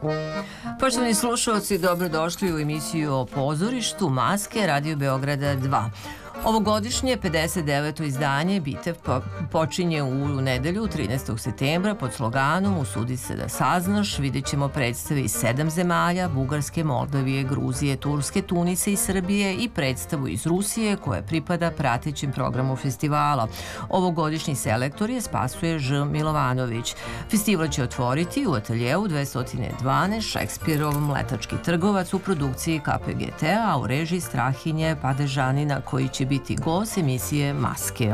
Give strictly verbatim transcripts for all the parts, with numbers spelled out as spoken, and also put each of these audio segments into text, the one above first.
Poštovani slušalci, dobrodošli u emisiju o pozorištu Maske Radio Beograda dva. Ovogodišnje pedeset deveto izdanje Bitev počinje u nedelju trinaestog septembra pod sloganom "Usudi se da saznaš". Vidjet ćemo predstave iz sedam zemalja: Bugarske, Moldavije, Gruzije, Turske, Tunisa i Srbije, i predstavu iz Rusije koja pripada pratećem programu festivala. Ovogodišnji selektor je Spasoje Ž. Milovanović. Festival će otvoriti u ateljeu dvesta dvanaest Šekspirov Mletački trgovac u produkciji K P G T-a, a u režiji Strahinje Padežanina, koji će biti gost emisije Maske.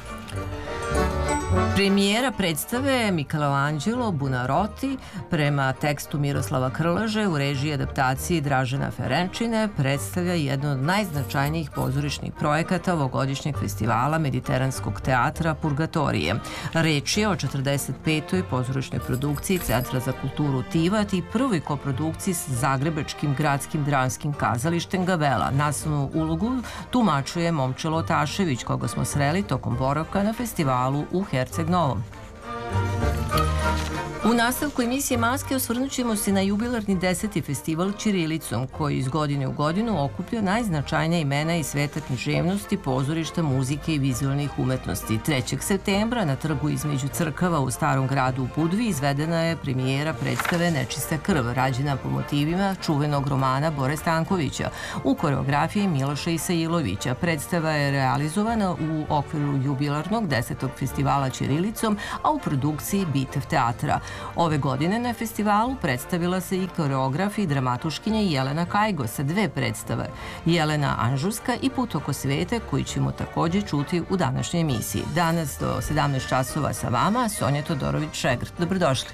Premijera predstave Michelangelo Buonarroti prema tekstu Miroslava Krleže u režiji adaptaciji Dražena Ferenčine predstavlja jedno od najznačajnijih pozorišnih projekata ovogodišnjeg festivala Mediteranskog teatra Purgatorije. Reč je o četrdeset petoj pozorišnoj produkciji Centra za kulturu Tivat i prvoj koprodukciji s Zagrebačkim gradskim dramskim kazalištem Gavela. Naslovnu ulogu tumačuje Momčilo Tašević, koga smo sreli tokom boravka na festivalu u Herceg Novom. U nastavku emisije Maske osvrnut ćemo se na jubilarni deseti festival Ćirilicom, koji iz godine u godinu okuplja najznačajnija imena iz sveta književnosti, pozorišta, muzike i vizualnih umetnosti. trećeg septembra na trgu između crkava u Starom gradu u Budvi izvedena je premijera predstave Nečista krv, rađena po motivima čuvenog romana Bore Stankovića u koreografiji Miloša Isailovića. Predstava je realizovana u okviru jubilarnog desetog festivala Ćirilicom, a u produkciji Bitev teatra. Ove godine na festivalu predstavila se i koreograf i dramatuškinja Jelena Kajgo sa dve predstave: Jelena Anžurska i Put oko sveta, koji ćemo takođe čuti u današnjoj emisiji. Danas do sedamnaest časova sa vama Sonja Todorović-Šegrt. Dobrodošli.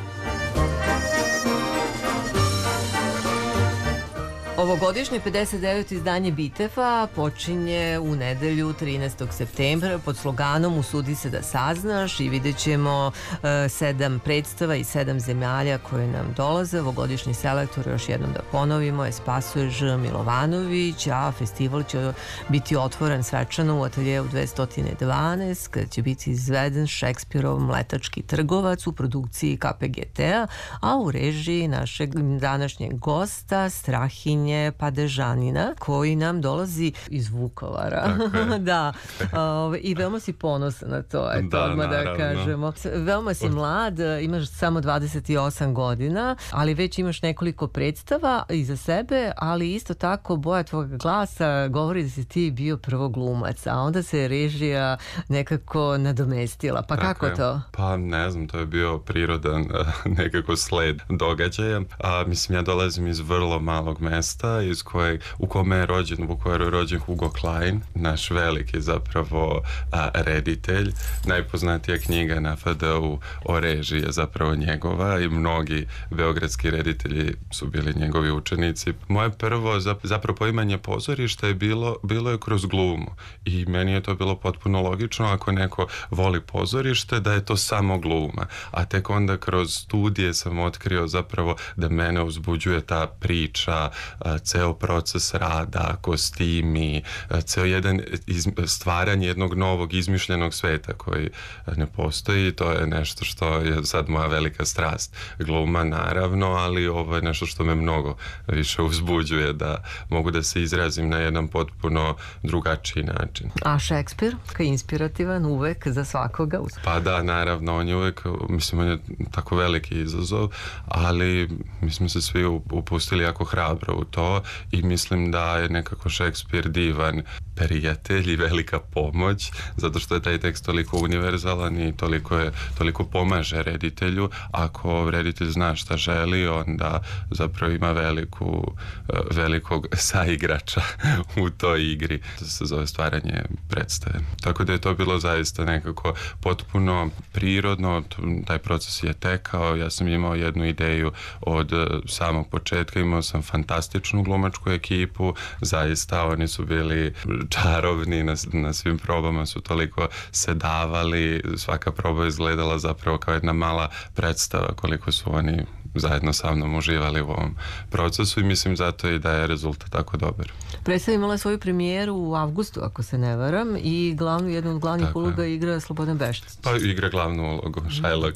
Ovogodišnje pedeset deveto izdanje Biteva počinje u nedelju trinaestog septembra pod sloganom "Usudi se da saznaš" i vidjet ćemo uh, sedam predstava i sedam zemalja koje nam dolaze. Ovogodišnji selektor, još jednom da ponovimo, je Spasoje Ž. Milovanović, a festival će biti otvoren svečano u ateljeu dvesta dvanaest, kada će biti izveden Šekspirov Mletački trgovac u produkciji K P G T-a, a u režiji našeg današnjeg gosta Strahinje Padežanina, koji nam dolazi iz Vukovara. Da, uh, i veoma si ponosan na to, eto, da, odmah da kažemo. Veoma si mlad, imaš samo dvadeset osam godina, ali već imaš nekoliko predstava iza sebe, ali isto tako boja tvojeg glasa govori da si ti bio prvo glumac, a onda se režija nekako nadomestila. Pa tako kako je to? Pa ne znam, to je bio prirodan nekako sled događaja. A, mislim, ja dolazim iz vrlo malog mesta iz kojeg, u kome je rođen, u Vukovaru je rođen Hugo Klein, naš veliki zapravo a, reditelj. Najpoznatija knjiga na F D U o režiji je zapravo njegova i mnogi beogradski reditelji su bili njegovi učenici. Moje prvo zapravo poimanje pozorišta je bilo, bilo je kroz glumu i meni je to bilo potpuno logično, ako neko voli pozorište, da je to samo gluma. A tek onda kroz studije sam otkrio zapravo da mene uzbuđuje ta priča, ceo proces rada, kostimi, ceo jedan iz, stvaranje jednog novog izmišljenog sveta koji ne postoji. To je nešto što je sad moja velika strast. Gluma naravno, ali ovo je nešto što me mnogo više uzbuđuje, da mogu da se izrazim na jedan potpuno drugačiji način. A Šekspir, kao inspirativan uvek za svakoga? Pa da, naravno, on je uvek, mislim, on je tako veliki izazov, ali mi smo se svi upustili jako hrabro u to i mislim da je nekako Šekspir divan prijatelj i velika pomoć, zato što je taj tekst toliko univerzalan i toliko, je, toliko pomaže reditelju. Ako reditelj zna šta želi, onda zapravo ima veliku, velikog saigrača u toj igri. To se zove stvaranje predstave. Tako da je to bilo zaista nekako potpuno prirodno, taj proces je tekao. Ja sam imao jednu ideju od samog početka, imao sam fantastičnu glumačku ekipu, zaista oni su bili čarovni, na, na svim probama su toliko se davali, svaka proba izgledala zapravo kao jedna mala predstava koliko su oni zajedno sa mnom uživali u ovom procesu i mislim zato i da je rezultat tako dobar. Predstava imala svoju premijeru u avgustu, ako se ne varam, i glavnu, jednu od glavnih tako uloga je. igra Slobodan Beščić. Pa igra glavnu ulogu Šajloka.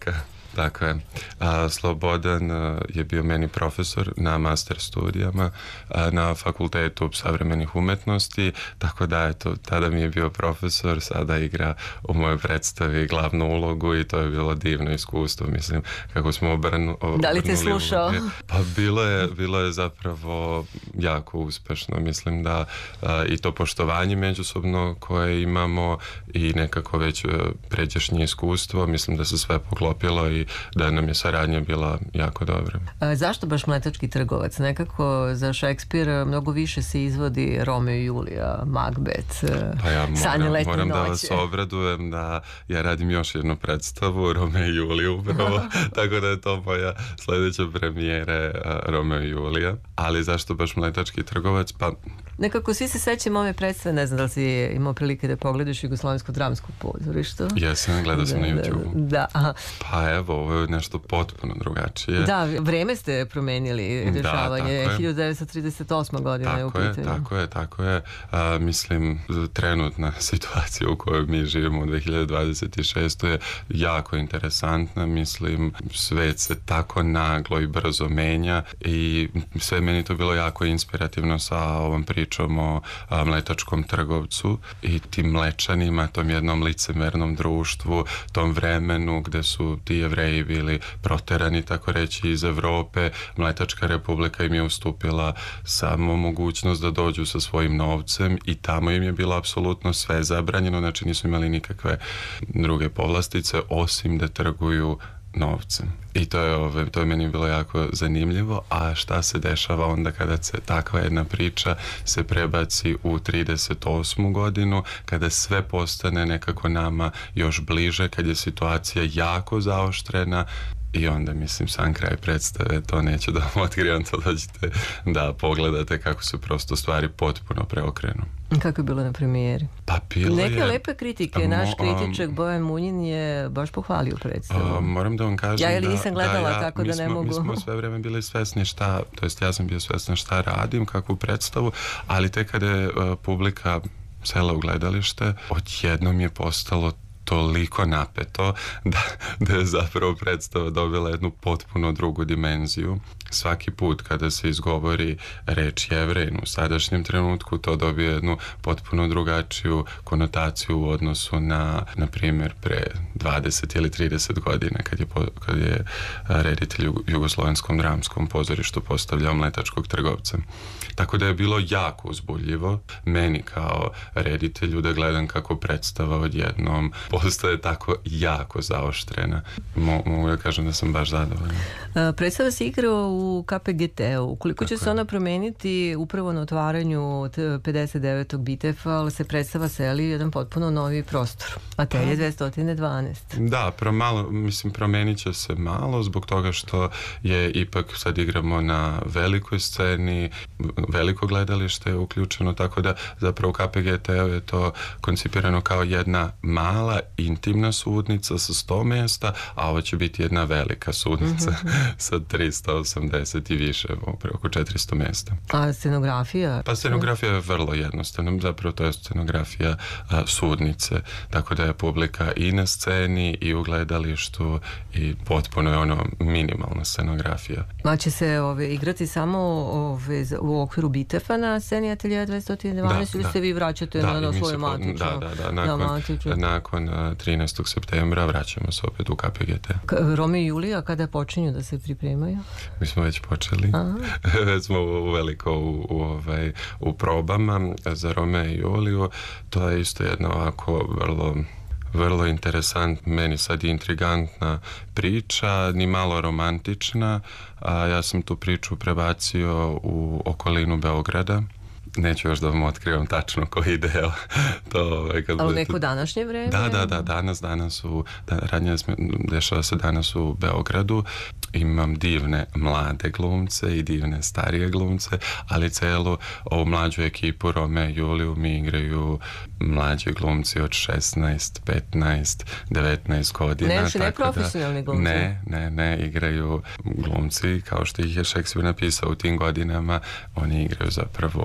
Tako je. A, Slobodan a, je bio meni profesor na master studijama a, na Fakultetu savremenih umetnosti, tako da eto, tada mi je bio profesor, sada igra u mojoj predstavi glavnu ulogu i to je bilo divno iskustvo, mislim, kako smo obrnu, obrnuli. Da li te slušao? Pa bilo je, bilo je zapravo jako uspešno, mislim da a, i to poštovanje međusobno koje imamo i nekako već pređašnje iskustvo, mislim da se sve poklopilo i da nam je saradnja bila jako dobra. A zašto baš Mletački trgovac? Nekako za Šekspira mnogo više se izvodi Romeo i Julija, Macbeth, pa ja Sanje moram, letnje moram noće. da vas obradujem da ja radim još jednu predstavu, Romeo i Julija upravo, tako da je to moja sledeća premijere Romeo i Julija. Ali zašto baš Mletački trgovac? Pa nekako svi se sećamo ove predstave, ne znam da li si imao prilike da pogledaš Jugoslovensko dramsko pozorište. Jesam, gledao sam da, na YouTube. Da, aha. Pa evo, ovo je nešto potpuno drugačije. Da, vreme ste promenili dešavanje, da, hiljadu devetsto trideset osma godina je u tako je, pitanju. tako je, tako je. A, mislim, trenutna situacija u kojoj mi živimo u dve hiljade dvadeset šestoj je jako interesantna, mislim, svet se tako naglo i brzo menja i sve meni to bilo jako inspirativno sa ovom pričom o a, Mletačkom trgovcu i tim Mlečanima, tom jednom licemernom društvu, tom vremenu gde su ti Jevreji bili proterani, tako reći, iz Evrope. Mletačka republika im je ustupila samo mogućnost da dođu sa svojim novcem i tamo im je bilo apsolutno sve zabranjeno, znači nisu imali nikakve druge povlastice osim da trguju novcem. I to je, ove, to je meni bilo jako zanimljivo, a šta se dešava onda kada se takva jedna priča se prebaci u trideset osmu godinu, kada sve postane nekako nama još bliže, kad je situacija jako zaoštrena i onda, mislim, sam kraj predstave, to neću da vam otkrivam, to dođete da pogledate kako se prosto stvari potpuno preokrenu. Kako je bilo na premijeri? Pa bilo Neke je... lepe kritike. Naš kritičak Bojan Munjin je baš pohvalio predstavu. A, moram da vam kažem ja ili da... nisam gledala, da ja, tako da ne smo, mogu... Mi smo sve vreme bili svesni šta, to jest ja sam bio svesna šta radim, kakvu predstavu, ali tek kada je uh, publika sela u gledalište, odjednom je postalo toliko napeto da, da je zapravo predstava dobila jednu potpuno drugu dimenziju. Svaki put kada se izgovori reč Jevrein u sadašnjem trenutku, to dobije jednu potpuno drugačiju konotaciju u odnosu na, na primjer, pre dvadeset ili trideset godina kad je, kad je reditelj u Jugoslovenskom dramskom pozorištu postavljao Mletačkog trgovca. Tako da je bilo jako uzbudljivo meni kao reditelju da gledam kako predstava odjednom postaje tako jako zaoštrena. Mo, mogu da kažem da sam baš zadovoljan. Predstava se igra u K P G T-u. Koliko će se ona promeniti upravo na otvaranju pedeset devetog Bitefa, ali se predstava seli u jedan potpuno novi prostor. Atelje dvesta dvanaest. Da, pro malo, mislim, promenit će se malo zbog toga što je ipak sad igramo na velikoj sceni, veliko gledalište je uključeno, tako da zapravo u K P G T-u je to koncipirano kao jedna mala, intimna sudnica sa sto mesta, a ovo će biti jedna velika sudnica mm-hmm. sa tristo osamdeset i više, oko četiristo mesta. A scenografija? Pa scenografija je vrlo jednostavna, zapravo to je scenografija a, sudnice, tako da je publika i na sceni i u gledalištu i potpuno je ono minimalna scenografija. Ma će se ove, igrati samo ove, u okviru Bitefa na sceni Ateljeja dvesta dvanaest ili se vi vraćate da, na, na svoju matičnu? Da, da, da, nakon, da, nakon uh, trinaestog septembra vraćamo se opet u K P G T. K Romeo i Julija kada počinju da se pripremaju? Mi smo već počeli. Već smo uveliko u, u, ovaj, u probama za Romeo i Juliju. To je isto jedna ovako vrlo vrlo interesant, meni sad je intrigantna priča, ni malo romantična, a ja sam tu priču prebacio u okolinu Beograda. Neću još da vam otkrivam tačno koji deo. To, kad ali neko današnje vreme? Da, da, da, danas, danas u, da, radnje dešava se danas u Beogradu. Imam divne mlade glumce i divne starije glumce, ali celu ovu mlađu ekipu Romeo i Juliju mi igraju mlađi glumci od šesnaest, petnaest, devetnaest godina. Ne, ne profesionalni glumci? Ne, ne, ne, igraju glumci kao što ih je Šekspir napisao u tim godinama. Oni igraju zapravo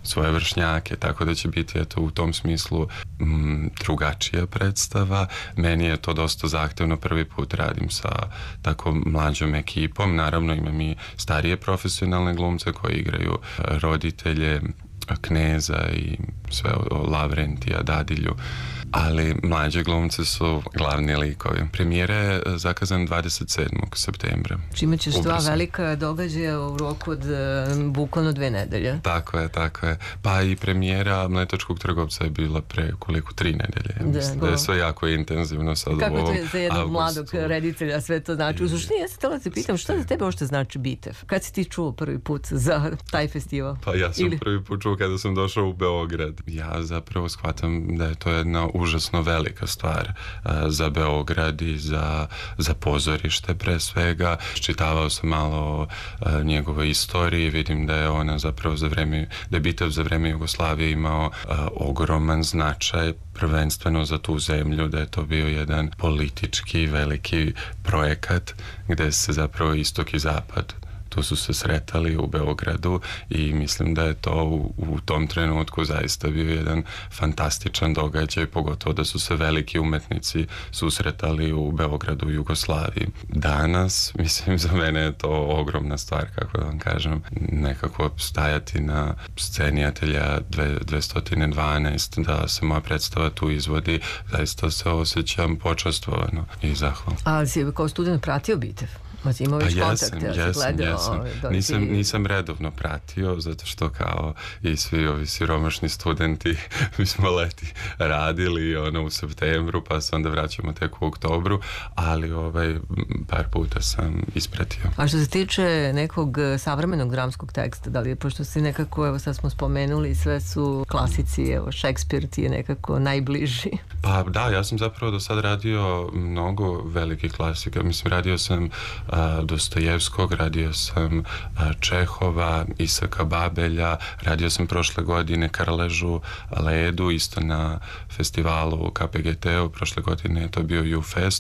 svoje vršnjake, tako da će biti eto u tom smislu m, drugačija predstava. Meni je to dosta zahtevno, prvi put radim sa tako mlađom ekipom, naravno imam i starije profesionalne glumce koji igraju roditelje Kneza i sve o Lavrentija, Dadilju, ali mlađe glumce su glavni likovi. Premijera je zakazan dvadeset sedmog septembra. Čime ćeš dva velika događaja u roku od bukvalno dve nedelje. Tako je, tako je. Pa i premijera Mletačkog trgovca je bila pre koliko tri nedelje. Da, mislim da je sve jako intenzivno sad. Kako u ovom to je za jednog avgustu. Mladog reditelja sve to znači? U suštini ja se htjela da se pitam šta za tebe ošte znači Bitev? Kad si ti čuo prvi put za taj festival? Pa ja sam Ili... prvi put čuo kada sam došao u Beograd. Ja zapravo shvatam da je to jedna užasno velika stvar uh, za Beograd i za, za pozorište pre svega. Čitavao sam malo o uh, njegovoj istoriji, vidim da je ona zapravo za vreme, da je Bitev za vreme Jugoslavije imao uh, ogroman značaj, prvenstveno za tu zemlju, da je to bio jedan politički veliki projekat gde se zapravo istok i zapad tu su se sretali u Beogradu i mislim da je to u, u tom trenutku zaista bio jedan fantastičan događaj, pogotovo da su se veliki umetnici susretali u Beogradu i Jugoslaviji. Danas, mislim, za mene je to ogromna stvar, kako da vam kažem, nekako stajati na sceni Atelja dvesta dvanaest, da se moja predstava tu izvodi, zaista se osjećam počastvovano i zahvalno. Ali si kao student pratio Bitev? Znači imao već pa kontakte, jesam, jesam, gledao, jesam. Ovaj, nisam, ti... nisam redovno pratio, zato što kao i svi ovi siromašni studenti mi smo leti radili ono u septembru, pa se onda vraćamo tek u oktobru, ali ovaj, par puta sam ispratio. A što se tiče nekog savremenog dramskog teksta, da li je, pošto si nekako, evo sad smo spomenuli, sve su klasici, evo Šekspir ti je nekako najbliži. Pa da, ja sam zapravo do sad radio mnogo velikih klasika, mislim radio sam Dostojevskog, radio sam Čehova, Isaka Babelja, radio sam prošle godine Karležu Ledu, isto na festivalu K P G T-u, prošle godine je to bio U-Fest,